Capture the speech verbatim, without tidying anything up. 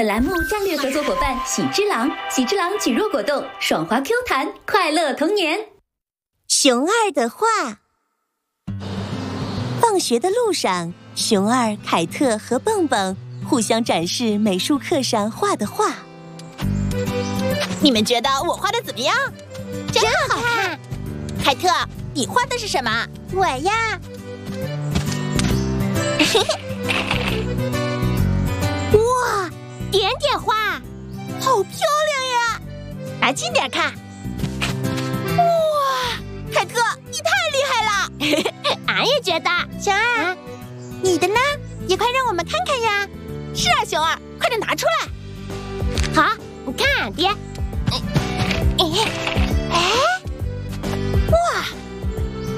栏目战略合作伙伴喜之郎，喜之郎举弱果冻，爽滑 Q 弹，快乐童年。 熊二的画。放学的路上，熊二、凯特和蹦蹦互相展示美术课上画的画。 你们觉得我画的怎么样？ 真好看。 凯特，你画的是什么？ 我呀，哇，点点画， 好漂亮呀！来近点看。哇，凯特，你太厉害了！ 俺也觉得。熊二、啊，你的呢？也快让我们看看呀！ 是啊，熊二，快点拿出来。 好，你看俺爹。哎，哎， 哇，